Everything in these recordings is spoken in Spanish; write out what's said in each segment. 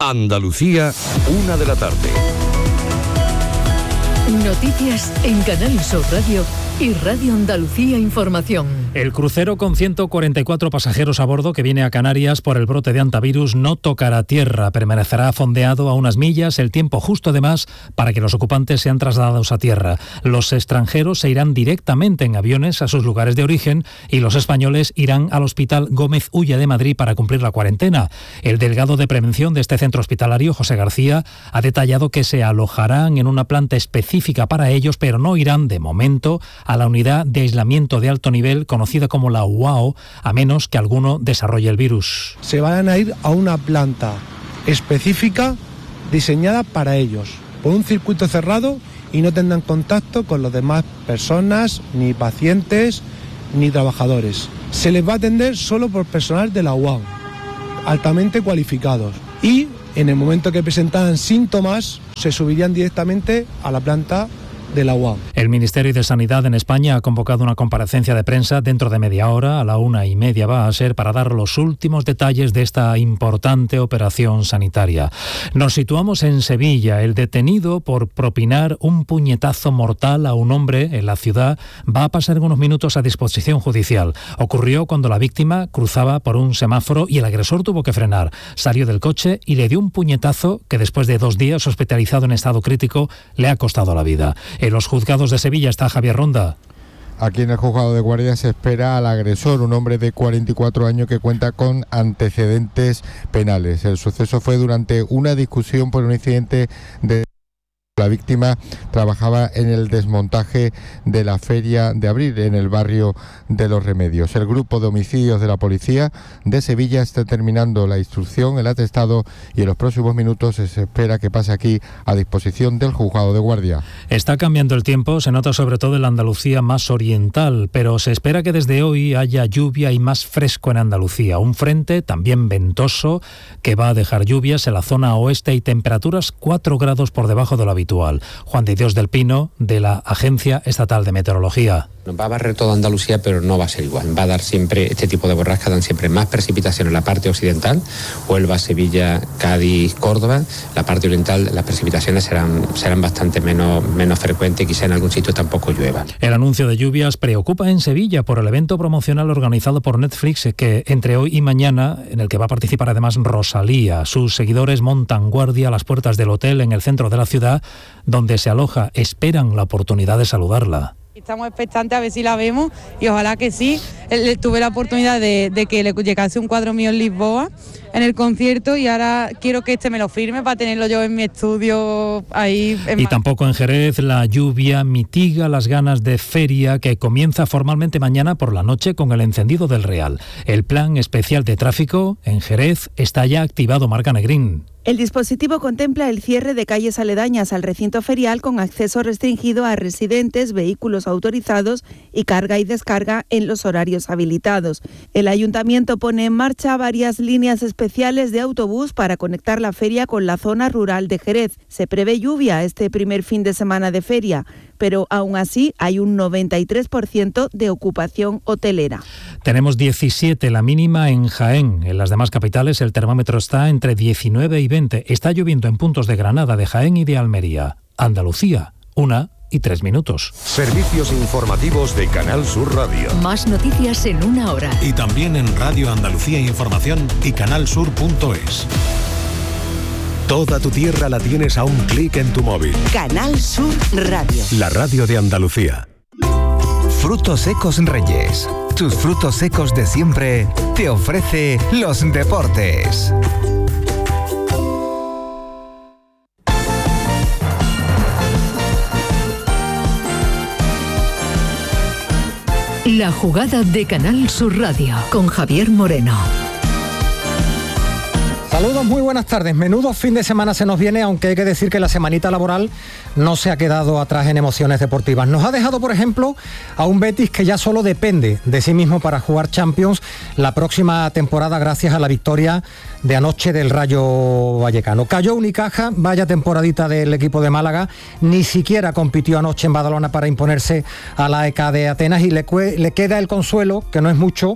Andalucía, 1 de la tarde. Noticias en Canal Sur Radio y Radio Andalucía Información. El crucero con 144 pasajeros a bordo que viene a Canarias por el brote de hantavirus no tocará tierra. Permanecerá fondeado a unas millas, el tiempo justo de más para que los ocupantes sean trasladados a tierra. Los extranjeros se irán directamente en aviones a sus lugares de origen y los españoles irán al Hospital Gómez Ulla de Madrid para cumplir la cuarentena. El delegado de prevención de este centro hospitalario, José García, ha detallado que se alojarán en una planta específica para ellos, pero no irán de momento a la unidad de aislamiento de alto nivel conocida como la UAO, a menos que alguno desarrolle el virus. Se van a ir a una planta específica diseñada para ellos, por un circuito cerrado, y no tendrán contacto con las demás personas, ni pacientes, ni trabajadores. Se les va a atender solo por personal de la UAO, altamente cualificados, y en el momento que presentaran síntomas se subirían directamente a la planta de la UAO. El Ministerio de Sanidad en España ha convocado una comparecencia de prensa dentro de media hora, a la 1:30 va a ser, para dar los últimos detalles de esta importante operación sanitaria. Nos situamos en Sevilla. El detenido por propinar un puñetazo mortal a un hombre en la ciudad va a pasar en unos minutos a disposición judicial. Ocurrió cuando la víctima cruzaba por un semáforo y el agresor tuvo que frenar. Salió del coche y le dio un puñetazo que después de 2 días hospitalizado en estado crítico le ha costado la vida. En los juzgados de Sevilla está Javier Ronda. Aquí en el juzgado de guardia se espera al agresor, un hombre de 44 años que cuenta con antecedentes penales. El suceso fue durante una discusión por un incidente de... La víctima trabajaba en el desmontaje de la Feria de Abril en el barrio de Los Remedios. El grupo de homicidios de la policía de Sevilla está terminando la instrucción, el atestado, y en los próximos minutos se espera que pase aquí a disposición del juzgado de guardia. Está cambiando el tiempo, se nota sobre todo en la Andalucía más oriental, pero se espera que desde hoy haya lluvia y más fresco en Andalucía. Un frente también ventoso que va a dejar lluvias en la zona oeste y temperaturas 4 grados por debajo de lo habitual. Juan de Dios del Pino, de la Agencia Estatal de Meteorología. Nos va a barrer toda Andalucía, pero no va a ser igual. Va a dar siempre, este tipo de borrascas dan siempre más precipitación en la parte occidental, Huelva, Sevilla, Cádiz, Córdoba. La parte oriental, las precipitaciones serán bastante menos frecuentes, quizá en algún sitio tampoco llueva. El anuncio de lluvias preocupa en Sevilla por el evento promocional organizado por Netflix, que entre hoy y mañana, en el que va a participar además Rosalía. Sus seguidores montan guardia a las puertas del hotel en el centro de la ciudad, donde se aloja, esperan la oportunidad de saludarla. Estamos expectantes a ver si la vemos y ojalá que sí. Tuve la oportunidad de que le llegase un cuadro mío en Lisboa en el concierto y ahora quiero que me lo firme para tenerlo yo en mi estudio ahí. Y tampoco en Jerez la lluvia mitiga las ganas de feria que comienza formalmente mañana por la noche con el encendido del Real. El plan especial de tráfico en Jerez está ya activado, Marca Negrín. El dispositivo contempla el cierre de calles aledañas al recinto ferial con acceso restringido a residentes, vehículos autorizados y carga y descarga en los horarios habilitados. El ayuntamiento pone en marcha varias líneas especiales de autobús para conectar la feria con la zona rural de Jerez. Se prevé lluvia este primer fin de semana de feria, pero aún así hay un 93% de ocupación hotelera. Tenemos 17 la mínima en Jaén. En las demás capitales el termómetro está entre 19 y 20. Está lloviendo en puntos de Granada, de Jaén y de Almería. Andalucía, 1:03. Servicios informativos de Canal Sur Radio. Más noticias en 1 hora. Y también en Radio Andalucía Información y canalsur.es. Toda tu tierra la tienes a un clic en tu móvil. Canal Sur Radio. La radio de Andalucía. Frutos Secos Reyes. Tus frutos secos de siempre te ofrece los deportes. La jugada de Canal Sur Radio con Javier Moreno. Saludos, muy buenas tardes. Menudo fin de semana se nos viene, aunque hay que decir que la semanita laboral no se ha quedado atrás en emociones deportivas. Nos ha dejado, por ejemplo, a un Betis que ya solo depende de sí mismo para jugar Champions la próxima temporada gracias a la victoria de anoche del Rayo Vallecano. Cayó Unicaja, vaya temporadita del equipo de Málaga, ni siquiera compitió anoche en Badalona para imponerse a la AEK de Atenas y le queda el consuelo, que no es mucho,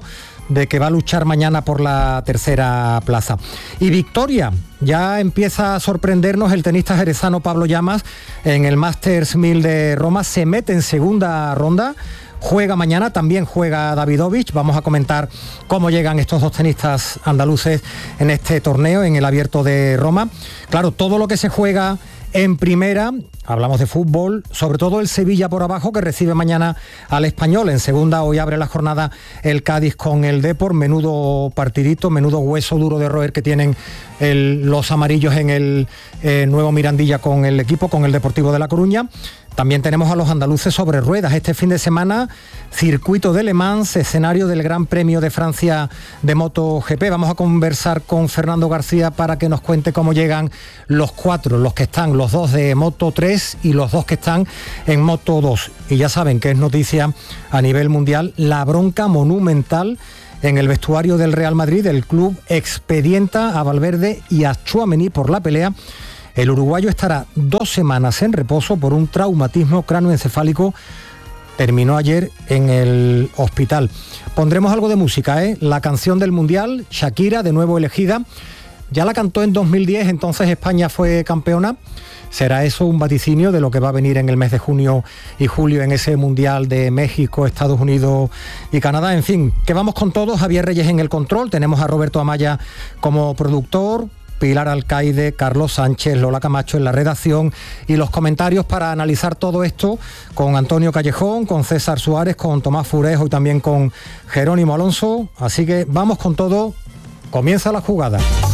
de que va a luchar mañana por la tercera plaza. Y victoria, ya empieza a sorprendernos el tenista jerezano Pablo Llamas en el Masters 1000 de Roma, se mete en segunda ronda. Juega mañana, también juega Davidovich. Vamos a comentar cómo llegan estos dos tenistas andaluces en este torneo, en el Abierto de Roma. Claro, todo lo que se juega en primera, hablamos de fútbol, sobre todo el Sevilla por abajo, que recibe mañana al Español. En segunda, hoy abre la jornada el Cádiz con el Depor. Menudo partidito, menudo hueso duro de roer que tienen los amarillos en el nuevo Mirandilla con el equipo, con el Deportivo de La Coruña. También tenemos a los andaluces sobre ruedas. Este fin de semana, circuito de Le Mans, escenario del Gran Premio de Francia de MotoGP. Vamos a conversar con Fernando García para que nos cuente cómo llegan los cuatro, los que están, los dos de Moto 3 y los dos que están en Moto 2. Y ya saben que es noticia a nivel mundial la bronca monumental en el vestuario del Real Madrid. El club expedienta a Valverde y a Tchouaméni por la pelea. El uruguayo estará 2 semanas en reposo por un traumatismo cráneoencefálico. Terminó ayer en el hospital. Pondremos algo de música, la canción del Mundial, Shakira, de nuevo elegida. Ya la cantó en 2010, entonces España fue campeona. ¿Será eso un vaticinio de lo que va a venir en el mes de junio y julio en ese Mundial de México, Estados Unidos y Canadá? En fin, que vamos con todo. Javier Reyes en el control. Tenemos a Roberto Amaya como productor, Pilar Alcaide, Carlos Sánchez, Lola Camacho en la redacción y los comentarios para analizar todo esto con Antonio Callejón, con César Suárez, con Tomás Furejo y también con Jerónimo Alonso. Así que vamos con todo. Comienza la jugada.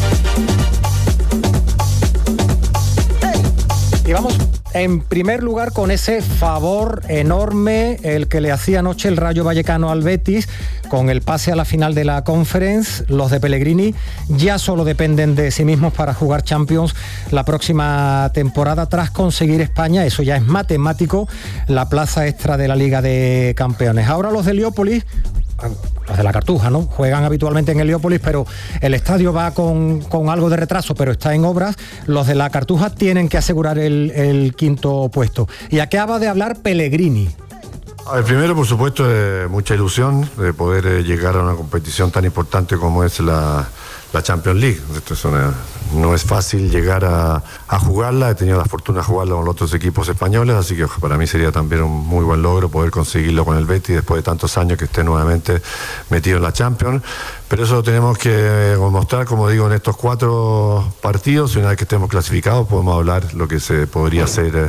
Y vamos en primer lugar con ese favor enorme, el que le hacía anoche el Rayo Vallecano al Betis, con el pase a la final de la Conference. Los de Pellegrini ya solo dependen de sí mismos para jugar Champions la próxima temporada, tras conseguir España, eso ya es matemático, la plaza extra de la Liga de Campeones. Ahora los de Heliópolis, los de la Cartuja, ¿no? Juegan habitualmente en Heliópolis, pero el estadio va con algo de retraso, pero está en obras. Los de la Cartuja tienen que asegurar el quinto puesto. ¿Y acaba de hablar Pellegrini? A ver, primero, por supuesto, mucha ilusión de poder llegar a una competición tan importante como es la Champions League. No es fácil llegar a jugarla. He tenido la fortuna de jugarla con los otros equipos españoles, así que para mí sería también un muy buen logro poder conseguirlo con el Betis después de tantos años que esté nuevamente metido en la Champions. Pero eso lo tenemos que demostrar, como digo, en estos 4 partidos, y una vez que estemos clasificados podemos hablar lo que podría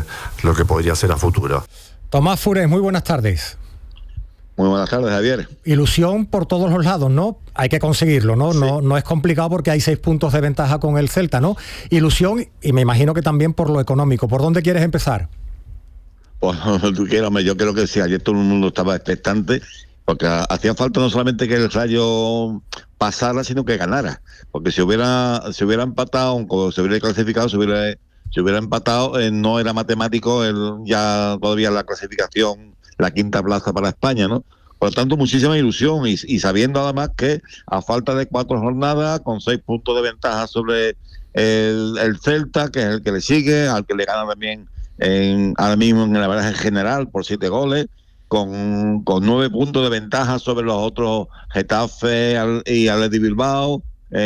ser a futuro. Tomás Fures, muy buenas tardes. Muy buenas tardes, Javier. Ilusión por todos los lados, ¿no? Hay que conseguirlo, ¿no? Sí. No es complicado porque hay 6 puntos de ventaja con el Celta, ¿no? Ilusión, y me imagino que también por lo económico. ¿Por dónde quieres empezar? Pues tú quieras, yo creo que sí, ayer todo el mundo estaba expectante, porque hacía falta no solamente que el Rayo pasara, sino que ganara. Porque si hubiera empatado, o se hubiera clasificado, si hubiera empatado, no era matemático ya todavía la clasificación, la quinta plaza para España, ¿no? Por lo tanto, muchísima ilusión y sabiendo además que a falta de 4 jornadas, con 6 puntos de ventaja sobre el Celta, que es el que le sigue, al que le gana también ahora mismo en la baraja general por 7 goles, con 9 puntos de ventaja sobre los otros Getafe y Athletic Bilbao,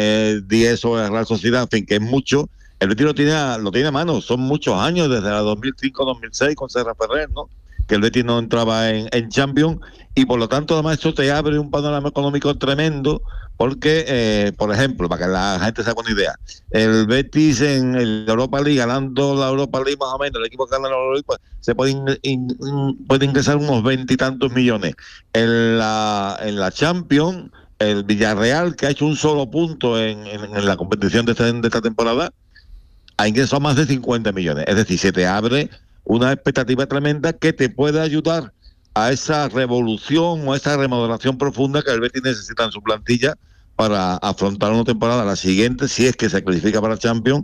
10 sobre la Real Sociedad, en fin, que es mucho. El Betis lo tiene a mano, son muchos años, desde la 2005-2006 con Serra Ferrer, ¿no? Que el Betis no entraba en Champions, y por lo tanto además eso te abre un panorama económico tremendo, porque, por ejemplo, para que la gente se haga una idea, el Betis en el Europa League, ganando la Europa League más o menos, el equipo que gana la Europa League, pues, se puede ingresar unos 20 y tantos millones. En la Champions, el Villarreal, que ha hecho un solo punto en la competición de esta temporada, ha ingresado más de 50 millones. Es decir, se te abre una expectativa tremenda que te puede ayudar a esa revolución o a esa remodelación profunda que el Betis necesita en su plantilla para afrontar una temporada, la siguiente, si es que se clasifica para Champions,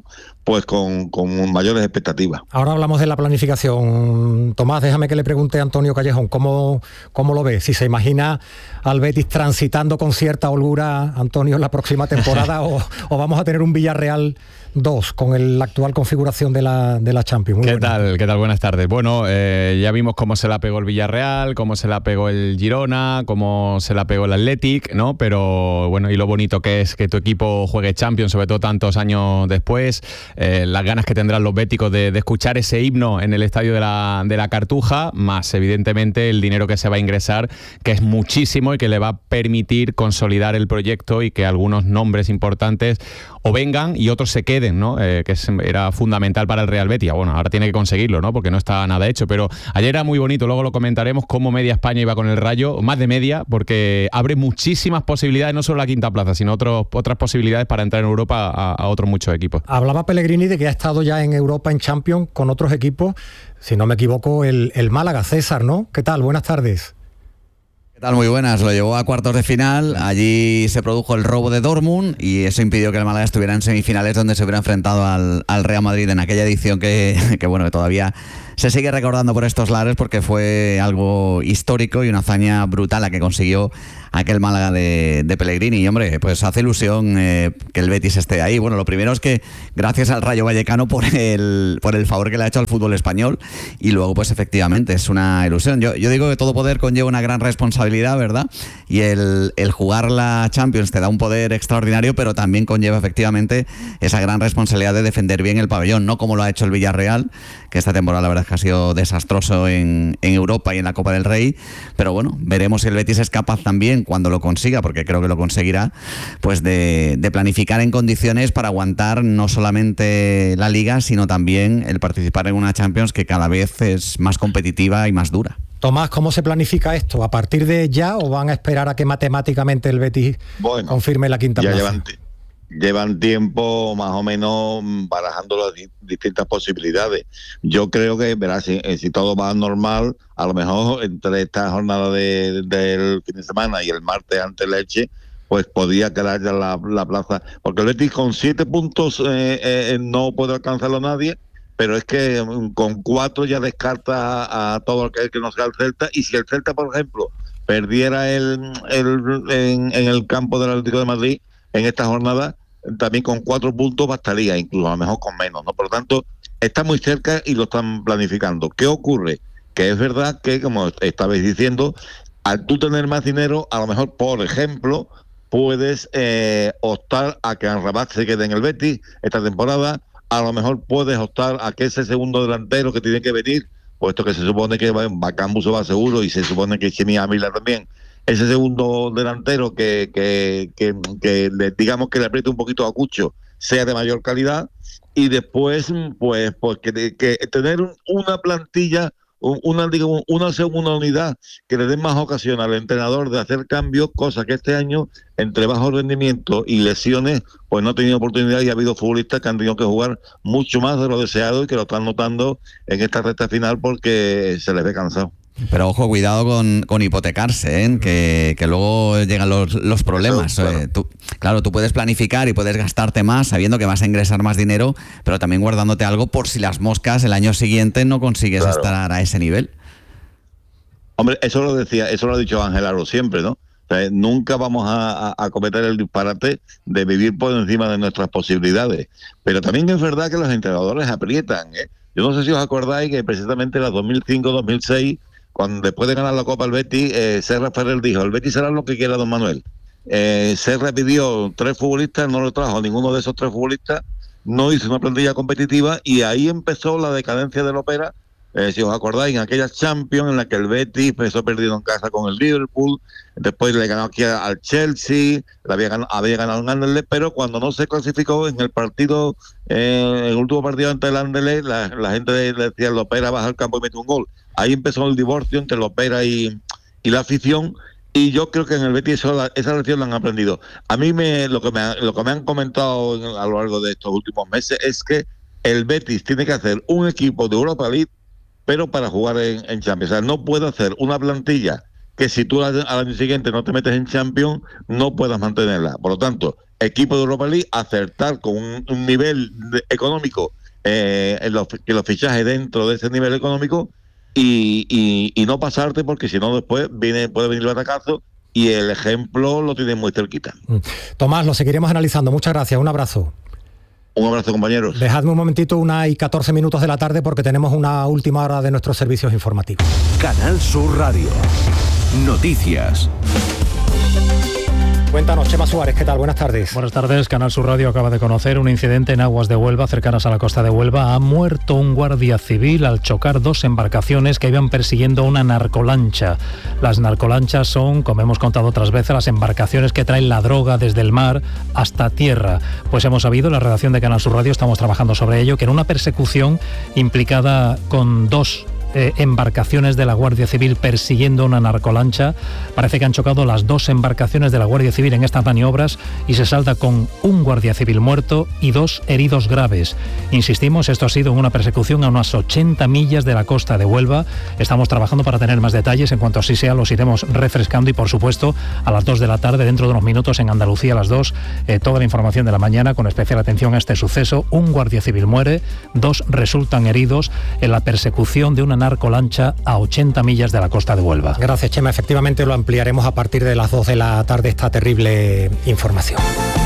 pues con mayores expectativas. Ahora hablamos de la planificación. Tomás, déjame que le pregunte a Antonio Callejón, ¿cómo lo ve? Si se imagina al Betis transitando con cierta holgura, Antonio, en la próxima temporada o vamos a tener un Villarreal 2 con la actual configuración de la Champions. ¿Qué tal? Buenas tardes. Bueno, ya vimos cómo se la pegó el Villarreal, cómo se la pegó el Girona, cómo se la pegó el Athletic, ¿no? Pero bueno, y lo bonito que es que tu equipo juegue Champions, sobre todo tantos años después, las ganas que tendrán los béticos de escuchar ese himno en el estadio de la Cartuja, más evidentemente el dinero que se va a ingresar, que es muchísimo y que le va a permitir consolidar el proyecto y que algunos nombres importantes o vengan y otros se queden, ¿no? Que era fundamental para el Real Betis. Bueno, ahora tiene que conseguirlo, ¿no? Porque no está nada hecho, pero ayer era muy bonito, luego lo comentaremos, cómo media España iba con el Rayo, más de media, porque abre muchísimas posibilidades, no solo la quinta plaza, sino otras posibilidades para entrar en Europa a otros muchos equipos. Hablaba Pellegrini de que ha estado ya en Europa en Champions con otros equipos, si no me equivoco, el Málaga. César, ¿no? ¿Qué tal? Buenas tardes. ¿Qué tal? Muy buenas. Lo llevó a cuartos de final. Allí se produjo el robo de Dortmund y eso impidió que el Málaga estuviera en semifinales, donde se hubiera enfrentado al Real Madrid en aquella edición que todavía se sigue recordando por estos lares, porque fue algo histórico y una hazaña brutal la que consiguió aquel Málaga de Pellegrini. Y hombre, pues hace ilusión que el Betis esté ahí. Bueno, lo primero es que gracias al Rayo Vallecano por el favor que le ha hecho al fútbol español, y luego pues efectivamente es una ilusión. Yo digo que todo poder conlleva una gran responsabilidad, ¿verdad? Y el jugar la Champions te da un poder extraordinario, pero también conlleva efectivamente esa gran responsabilidad de defender bien el pabellón, no como lo ha hecho el Villarreal, que esta temporada la verdad es que ha sido desastroso en Europa y en la Copa del Rey. Pero bueno, veremos si el Betis es capaz también, cuando lo consiga, porque creo que lo conseguirá, pues de planificar en condiciones para aguantar no solamente la Liga, sino también el participar en una Champions que cada vez es más competitiva y más dura. Tomás, ¿cómo se planifica esto? ¿A partir de ya o van a esperar a que matemáticamente el Betis confirme la quinta plaza? Llevan tiempo más o menos barajando las distintas posibilidades. Yo creo que, verás, si todo va normal, a lo mejor entre esta jornada del fin de semana y el martes ante Leche, pues podría quedar ya la plaza. Porque el Betis con 7 puntos no puede alcanzarlo nadie, pero es que con 4 ya descarta a todo aquel que no sea el Celta. Y si el Celta, por ejemplo, perdiera en el campo del Atlético de Madrid en esta jornada, también con 4 puntos bastaría, incluso a lo mejor con menos, ¿no? Por lo tanto, está muy cerca y lo están planificando. ¿Qué ocurre? Que es verdad que, como estabais diciendo, al tú tener más dinero, a lo mejor, por ejemplo, puedes optar a que Amrabat se quede en el Betis esta temporada. A lo mejor puedes optar a que ese segundo delantero que tiene que venir, puesto que se supone que Bacambuso va seguro y se supone que Chimi Ávila también, ese segundo delantero que digamos que le apriete un poquito a Cucho, sea de mayor calidad, y después pues que tener una plantilla, una segunda unidad que le dé más ocasión al entrenador de hacer cambios, cosa que este año, entre bajo rendimiento y lesiones, pues no ha tenido oportunidad, y ha habido futbolistas que han tenido que jugar mucho más de lo deseado y que lo están notando en esta recta final porque se les ve cansado. Pero ojo, cuidado con hipotecarse, ¿eh? Que luego llegan los problemas. Claro, tú puedes planificar y puedes gastarte más sabiendo que vas a ingresar más dinero, pero también guardándote algo por si las moscas el año siguiente no consigues estar a ese nivel. Hombre, eso lo ha dicho Ángel Aro siempre, ¿no? O sea, nunca vamos a cometer el disparate de vivir por encima de nuestras posibilidades. Pero también es verdad que los entrenadores aprietan, ¿eh? Yo no sé si os acordáis que precisamente en la 2005-2006, cuando después de ganar la Copa el Betis, Serra Ferrer dijo: el Betis será lo que quiera don Manuel. Serra pidió 3 futbolistas, no lo trajo ninguno de esos 3 futbolistas, no hizo una plantilla competitiva, y ahí empezó la decadencia del Opera. Si os acordáis, en aquella Champions en la que el Betis empezó perdido en casa con el Liverpool, después le ganó aquí al Chelsea, había ganado en Anderlecht, pero cuando no se clasificó en el partido, el último partido ante el Anderlecht, la gente le decía: el Opera baja al campo y mete un gol. Ahí empezó el divorcio entre el Opera y la afición, y yo creo que en el Betis esa lección la han aprendido. A mí lo que me han comentado a lo largo de estos últimos meses es que el Betis tiene que hacer un equipo de Europa League, pero para jugar en Champions. O sea, no puede hacer una plantilla que si tú al año siguiente no te metes en Champions, no puedas mantenerla. Por lo tanto, equipo de Europa League, acertar con un nivel económico, que los fichajes dentro de ese nivel económico y no pasarte, porque si no después puede venir el batacazo y el ejemplo lo tienes muy cerquita. Tomás, lo seguiremos analizando. Muchas gracias, un abrazo. Un abrazo, compañeros. Dejadme un momentito, 1:14 de la tarde, porque tenemos una última hora de nuestros servicios informativos. Canal Sur Radio. Noticias. Cuéntanos, Chema Suárez, ¿qué tal? Buenas tardes. Buenas tardes. Canal Sur Radio acaba de conocer un incidente en aguas de Huelva, cercanas a la costa de Huelva. Ha muerto un guardia civil al chocar dos embarcaciones que iban persiguiendo una narcolancha. Las narcolanchas son, como hemos contado otras veces, las embarcaciones que traen la droga desde el mar hasta tierra. Pues hemos sabido, la redacción de Canal Sur Radio, estamos trabajando sobre ello, que en una persecución implicada con dos embarcaciones de la Guardia Civil persiguiendo una narcolancha. Parece que han chocado las dos embarcaciones de la Guardia Civil en estas maniobras y se salda con un guardia civil muerto y 2 heridos graves. Insistimos, esto ha sido en una persecución a unas 80 millas de la costa de Huelva. Estamos trabajando para tener más detalles. En cuanto así sea, los iremos refrescando y, por supuesto, a las 2 de la tarde, dentro de unos minutos, en Andalucía, a las 2, toda la información de la mañana, con especial atención a este suceso. Un guardia civil muere, 2 resultan heridos en la persecución de una narcolancha a 80 millas de la costa de Huelva. Gracias, Chema. Efectivamente lo ampliaremos a partir de las 2 de la tarde, esta terrible información.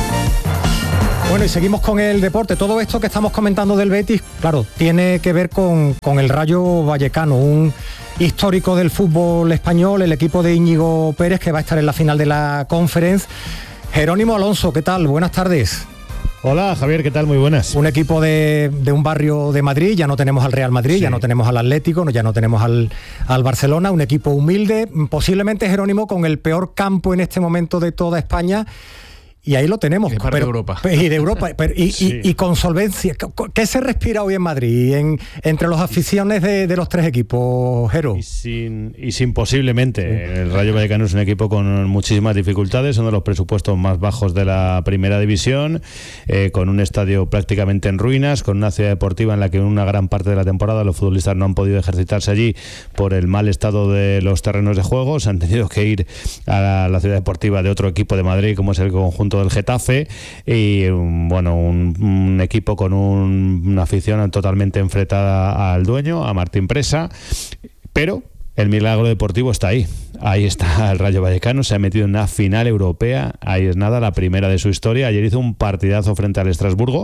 Bueno, y seguimos con el deporte. Todo esto que estamos comentando del Betis, claro, tiene que ver con el Rayo Vallecano, un histórico del fútbol español, el equipo de Íñigo Pérez, que va a estar en la final de la Conference. Jerónimo Alonso, ¿qué tal? Buenas tardes. Hola Javier, ¿qué tal? Muy buenas. Un equipo de un barrio de Madrid, ya no tenemos al Real Madrid, sí. Ya no tenemos al Atlético, ya no tenemos al Barcelona, un equipo humilde, posiblemente, Jerónimo, con el peor campo en este momento de toda España. Y ahí lo tenemos. Y de Europa. Y de Europa. Y con solvencia. ¿Qué se respira hoy en Madrid entre las aficiones de los 3 equipos, Jero? Y sin posiblemente. Sí. El Rayo Vallecano es un equipo con muchísimas dificultades, uno de los presupuestos más bajos de la primera división, con un estadio prácticamente en ruinas, con una ciudad deportiva en la que en una gran parte de la temporada los futbolistas no han podido ejercitarse allí por el mal estado de los terrenos de juego. Se han tenido que ir a la ciudad deportiva de otro equipo de Madrid, como es el conjunto del Getafe, y bueno, un equipo con una afición totalmente enfrentada al dueño, a Martín Presa, pero el milagro deportivo está ahí. Ahí está el Rayo Vallecano, se ha metido en una final europea, ahí es nada, la primera de su historia. Ayer hizo un partidazo frente al Estrasburgo,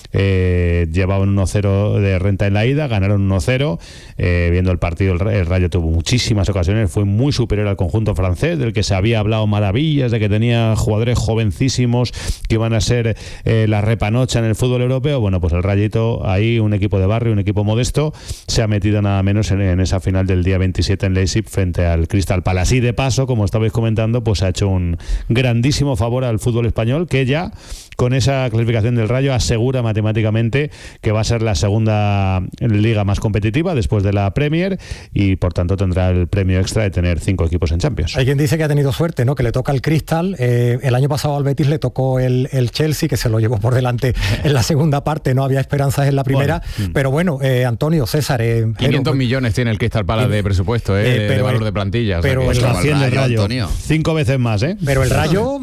llevaban 1-0 de renta en la ida, ganaron 1-0, viendo el partido el Rayo tuvo muchísimas ocasiones, fue muy superior al conjunto francés, del que se había hablado maravillas, de que tenía jugadores jovencísimos que iban a ser la repanocha en el fútbol europeo. Bueno, pues el Rayito, ahí un equipo de barrio, un equipo modesto, se ha metido nada menos en esa final del día 27 en Leipzig frente al Crystal Palace. Así de paso, como estabais comentando, pues ha hecho un grandísimo favor al fútbol español, que ya con esa clasificación del Rayo asegura matemáticamente que va a ser la segunda liga más competitiva después de la Premier y por tanto tendrá el premio extra de tener 5 equipos en Champions. Hay quien dice que ha tenido suerte, ¿no? Que le toca el Crystal. El año pasado al Betis le tocó el Chelsea, que se lo llevó por delante en la segunda parte. No había esperanzas en la primera. Bueno, pero bueno, Antonio, César... 500 millones tiene el Crystal Palace de presupuesto, de valor de plantilla. Pero pues haciendo el Rayo, Antonio. 5 veces más, ¿eh? Pero el Rayo,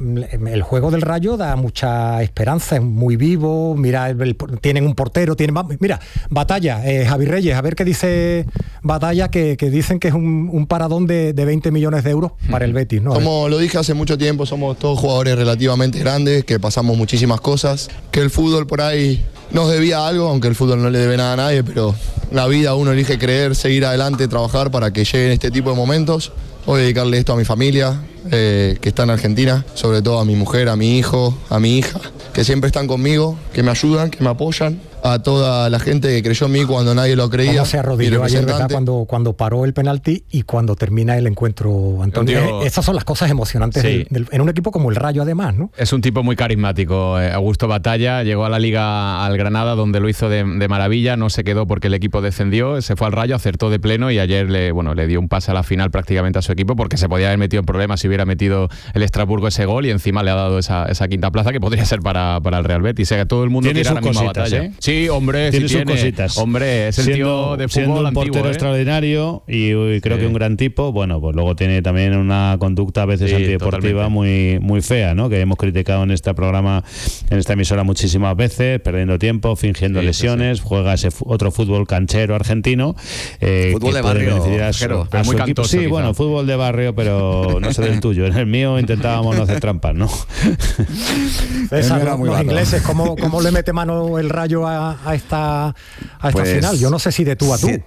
el juego del Rayo da mucha esperanza, es muy vivo. Mira, tienen un portero, mira, Batalla, Javi Reyes, a ver qué dice Batalla, que dicen que es un paradón de 20 millones de euros para el Betis, ¿no? Como lo dije hace mucho tiempo, somos todos jugadores relativamente grandes, que pasamos muchísimas cosas, que el fútbol por ahí nos debía algo, aunque el fútbol no le debe nada a nadie, pero la vida uno elige creer, seguir adelante, trabajar para que lleguen este tipo de momentos. Voy a dedicarle esto a mi familia, que está en Argentina, sobre todo a mi mujer, a mi hijo, a mi hija, que siempre están conmigo, que me ayudan, que me apoyan, a toda la gente que creyó en mí cuando nadie lo creía. ¿Cómo se arrodilló ayer, verdad, cuando paró el penalti y cuando termina el encuentro, Antonio? Esas son las cosas emocionantes, sí, en un equipo como el Rayo, además, ¿no? Es un tipo muy carismático. Augusto Batalla llegó a la Liga al Granada, donde lo hizo de maravilla, no se quedó porque el equipo descendió, se fue al Rayo, acertó de pleno y ayer le dio un pase a la final prácticamente a su equipo, porque se podía haber metido en problemas si hubiera metido el Estrasburgo ese gol, y encima le ha dado esa quinta plaza que podría ser para el Real Betis. O sea, todo el mundo tiene quiere sus la misma cositas, Batalla. ¿eh? Sí, Sí, hombre, tiene sí sus cositas. Hombre, es el tío de fútbol siendo un antiguo, portero extraordinario y creo Sí. que un gran tipo. Bueno, pues luego tiene también una conducta a veces Sí, antideportiva muy fea, ¿no? Que hemos criticado en este programa, en esta emisora muchísimas veces, perdiendo tiempo, fingiendo lesiones, juega ese otro fútbol canchero argentino. Fútbol de barrio, pero muy equipo. cantoso, Sí, quizá. bueno, fútbol de barrio, pero no sé del tuyo. En el mío intentábamos no hacer trampas, ¿no? César, los ingleses, ¿cómo le mete mano el Rayo a esta Pues, final? Yo no sé si de tú a tú.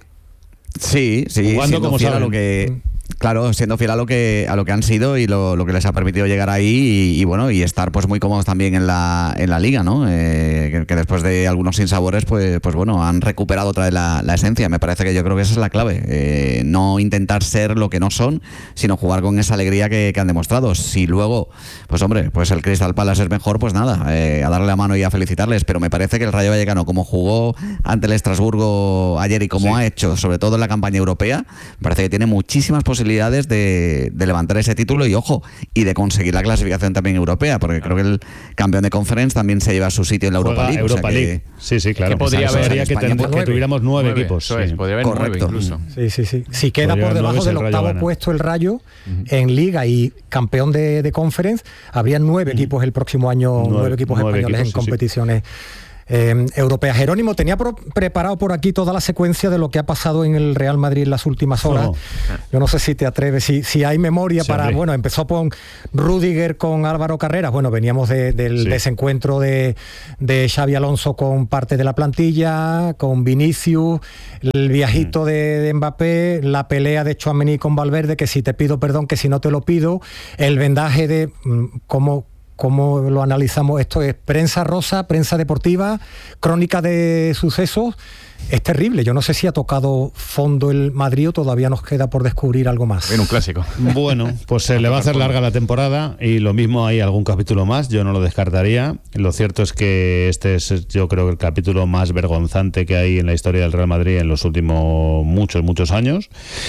Sí, Jugando como fiel a saben. lo que... Claro, siendo fiel a lo que han sido y lo que les ha permitido llegar ahí y bueno, y estar pues muy cómodos también en la liga, ¿no? Que después de algunos sinsabores, pues bueno, han recuperado otra vez la esencia. Me parece que yo creo que esa es la clave. No intentar ser lo que no son, sino jugar con esa alegría que han demostrado. Si luego, pues hombre, pues el Crystal Palace es mejor, pues nada, a darle la mano y a felicitarles. Pero me parece que el Rayo Vallecano, como jugó ante el Estrasburgo ayer y como ha hecho, sobre todo en la campaña europea, me parece que tiene muchísimas posibilidades de levantar ese título y ojo, y de conseguir la clasificación también europea, porque creo que el campeón de Conference también se lleva su sitio en la Europa League. Europa League. Sí, claro. Que podría haber que tuviéramos 9 equipos. Eso es, podría haber 9 incluso. Sí. Si queda Podría por debajo haber del 9 octavo gana. puesto el Rayo en Liga y campeón de Conference, habría 9 equipos el próximo año, 9 equipos españoles en competiciones europeas. Jerónimo, tenía preparado por aquí toda la secuencia de lo que ha pasado en el Real Madrid en las últimas horas. Yo no sé si te atreves, si hay memoria para... hombre. Bueno, empezó con Rüdiger, con Álvaro Carreras. Bueno, veníamos del desencuentro de Xabi Alonso con parte de la plantilla, con Vinicius, el viajito de Mbappé, la pelea de Tchouaméni con Valverde, que si te pido perdón, que si no te lo pido, el vendaje de cómo lo analizamos. Esto es prensa rosa, prensa deportiva, crónica de sucesos. Es terrible. Yo no sé si ha tocado fondo el Madrid o todavía nos queda por descubrir algo más. En un clásico. Bueno, pues se le va a hacer larga la temporada y lo mismo hay algún capítulo más, yo no lo descartaría. Lo cierto es que este es, yo creo, el capítulo más vergonzante que hay en la historia del Real Madrid en los últimos muchos años.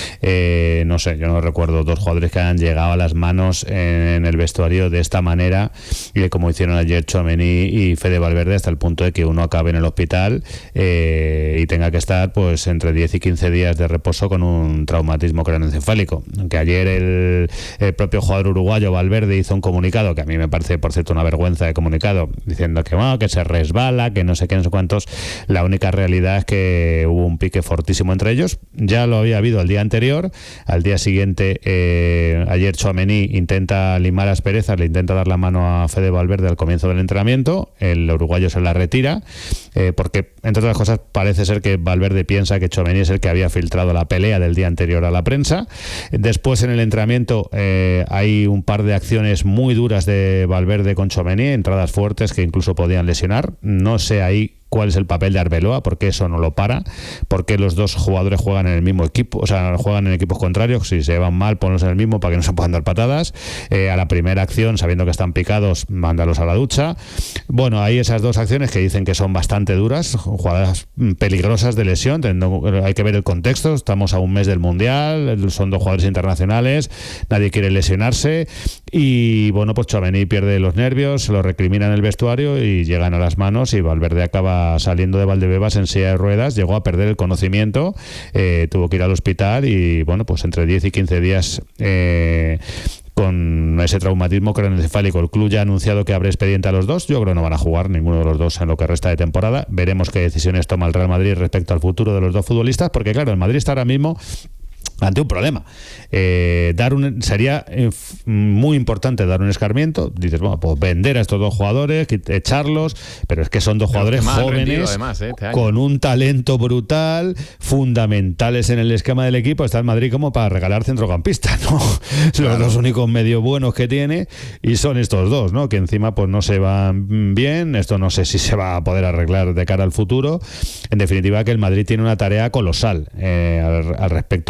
No sé, yo no recuerdo dos jugadores que hayan llegado a las manos en el vestuario de esta manera, y como hicieron ayer Tchouaméni y Fede Valverde, hasta el punto de que uno acabe en el hospital y tenga que estar pues entre 10 y 15 días de reposo con un traumatismo craneoencefálico. Que ayer el propio jugador uruguayo Valverde hizo un comunicado, que a mí me parece, por cierto, una vergüenza de comunicado, diciendo que bueno, que se resbala, que no sé qué, no sé cuántos. La única realidad es que hubo un pique fortísimo entre ellos. Ya lo había habido el día anterior. Al día siguiente, ayer Tchouaméni intenta limar asperezas, le intenta dar la mano a Fede Valverde al comienzo del entrenamiento. El uruguayo se la retira, porque, entre otras cosas, parece ser que Valverde piensa que Tchouaméni es el que había filtrado la pelea del día anterior a la prensa. Después, en el entrenamiento, hay un par de acciones muy duras de Valverde con Tchouaméni, entradas fuertes que incluso podían lesionar. No sé ahí cuál es el papel de Arbeloa, porque eso no lo para, porque los dos jugadores juegan en el mismo equipo, o sea, juegan en equipos contrarios. Si se van mal, ponlos en el mismo para que no se puedan dar patadas. A la primera acción, sabiendo que están picados, mándalos a la ducha. Bueno, hay esas dos acciones que dicen que son bastante duras, jugadas peligrosas de lesión. Hay que ver el contexto, estamos a un mes del Mundial, son dos jugadores internacionales, nadie quiere lesionarse, y bueno, pues Tchouaméni pierde los nervios, se lo recrimina en el vestuario y llegan a las manos, y Valverde acaba saliendo de Valdebebas en silla de ruedas, llegó a perder el conocimiento, tuvo que ir al hospital y bueno, pues entre 10 y 15 días con ese traumatismo craneoencefálico. El club ya ha anunciado que abre expediente a los dos. Yo creo que no van a jugar ninguno de los dos en lo que resta de temporada. Veremos qué decisiones toma el Real Madrid respecto al futuro de los dos futbolistas, porque claro, el Madrid está ahora mismo ante un problema. Sería muy importante dar un escarmiento. Dices, bueno, pues vender a estos dos jugadores, echarlos, pero es que son dos jugadores jóvenes, además, con un talento brutal, fundamentales en el esquema del equipo. Está el Madrid como para regalar centrocampistas, ¿no? Claro. Los únicos medio buenos que tiene, y son estos dos, ¿no? Que encima pues no se van bien. Esto no sé si se va a poder arreglar de cara al futuro. En definitiva, que el Madrid tiene una tarea colosal al respecto de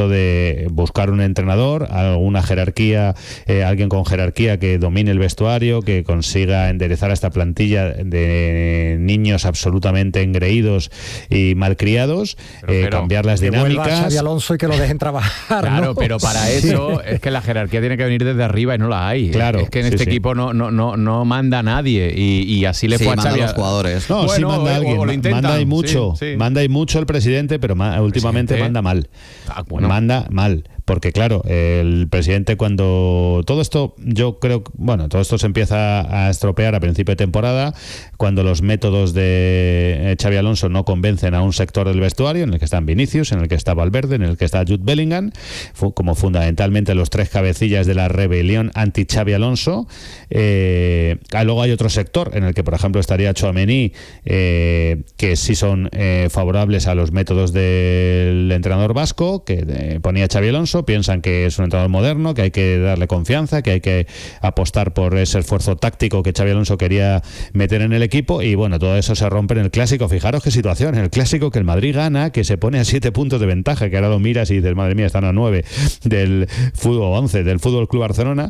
buscar un entrenador, alguna jerarquía, alguien con jerarquía que domine el vestuario, que consiga enderezar a esta plantilla de niños absolutamente engreídos y malcriados, cambiar las dinámicas. Que vuelva Xabi Alonso y que lo dejen trabajar. Claro, ¿no? pero para eso es que la jerarquía tiene que venir desde arriba y no la hay. Claro, es que en este equipo no manda nadie y así le fue a Xabi. Los jugadores. No, sí manda alguien, manda y mucho, manda y mucho el presidente, pero últimamente manda mal. Manda mal. Porque claro, el presidente cuando todo esto, yo creo, todo esto se empieza a estropear a principio de temporada, cuando los métodos de Xabi Alonso no convencen a un sector del vestuario, en el que están Vinicius, en el que está Valverde, en el que está Jude Bellingham, como fundamentalmente los tres cabecillas de la rebelión anti-Xabi Alonso. Luego hay otro sector en el que, por ejemplo, estaría Tchouaméni, que sí son favorables a los métodos del entrenador vasco, que ponía Xabi Alonso. Piensan que es un entrenador moderno, que hay que darle confianza, que hay que apostar por ese esfuerzo táctico que Xabi Alonso quería meter en el equipo, y todo eso se rompe en el Clásico. Fijaros qué situación, en el Clásico, que el Madrid gana, que se pone a 7 puntos de ventaja, que ahora lo miras y dices, madre mía, están a 9 del fútbol, 11 del Fútbol Club Barcelona.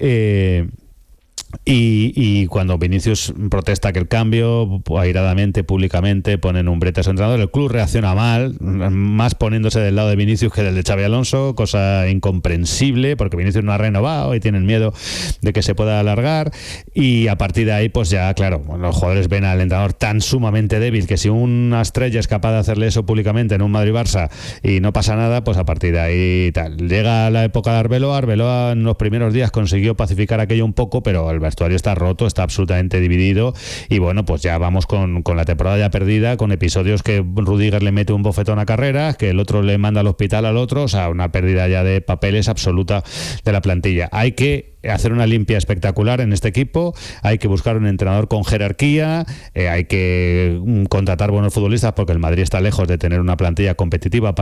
Y cuando Vinicius protesta aquel cambio, airadamente, públicamente, ponen un brete a su entrenador, el club reacciona mal, más poniéndose del lado de Vinicius que del de Xabi Alonso, cosa incomprensible, porque Vinicius no ha renovado y tienen miedo de que se pueda alargar, y a partir de ahí, pues ya, claro, los jugadores ven al entrenador tan sumamente débil que si una estrella es capaz de hacerle eso públicamente en un Madrid-Barça y no pasa nada, pues a partir de ahí tal. Llega la época de Arbeloa en los primeros días consiguió pacificar aquello un poco, pero el vestuario está roto, está absolutamente dividido, y pues ya vamos con la temporada ya perdida, con episodios que Rudiger le mete un bofetón a Carreras, que el otro le manda al hospital al otro, o sea, una pérdida ya de papeles absoluta de la plantilla. Hay que hacer una limpia espectacular en este equipo, hay que buscar un entrenador con jerarquía, hay que contratar buenos futbolistas, porque el Madrid está lejos de tener una plantilla competitiva